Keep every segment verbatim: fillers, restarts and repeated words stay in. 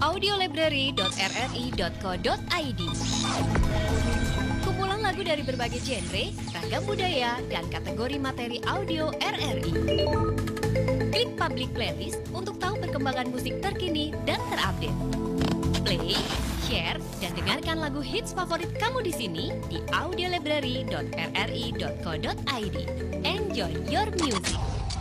audiolibrary dot r r i dot co dot i d. Kumpulan lagu dari berbagai genre, ragam budaya, dan kategori materi audio R R I. Klik public playlist untuk tahu perkembangan musik terkini dan terupdate. Play, share, dan dengarkan lagu hits favorit kamu di sini di audiolibrary dot r r i dot co dot i d. Enjoy your music.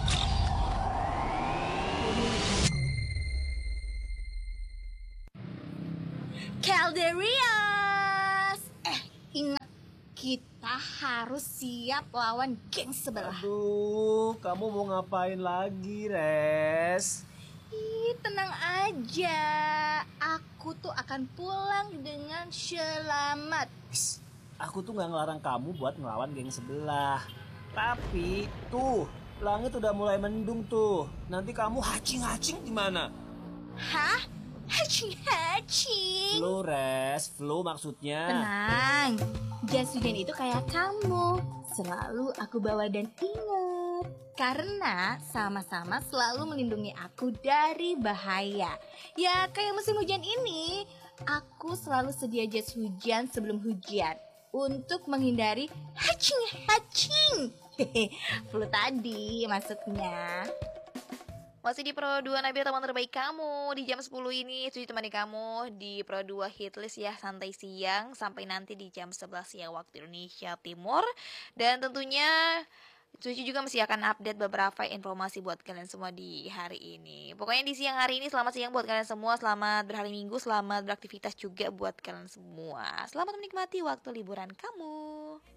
Calderias, eh ingat kita harus siap lawan geng sebelah. Aduh, kamu mau ngapain lagi, Res? Ih, tenang aja, aku tuh akan pulang dengan selamat. Is, aku tuh gak ngelarang kamu buat ngelawan geng sebelah. Tapi tuh, langit udah mulai mendung tuh. Nanti kamu hacing-hacing gimana? Hah? Hacing-hacing? Flu, Res, flu maksudnya. Tenang, jas hujan itu kayak kamu, selalu aku bawa dan ingat. Karena sama-sama selalu melindungi aku dari bahaya. Ya kayak musim hujan ini, aku selalu sedia jas hujan sebelum hujan untuk menghindari hacing-hacing. Hehe, flu tadi maksudnya. Masih di Pro dua Nabila, teman terbaik kamu. Di jam sepuluh ini Cuci temani kamu di Pro dua Hitlist ya, santai siang sampai nanti di jam sebelas siang waktu Indonesia Timur. Dan tentunya Cuci juga masih akan update beberapa informasi buat kalian semua di hari ini. Pokoknya di siang hari ini selamat siang buat kalian semua. Selamat berhari Minggu, selamat beraktivitas juga buat kalian semua. Selamat menikmati waktu liburan kamu.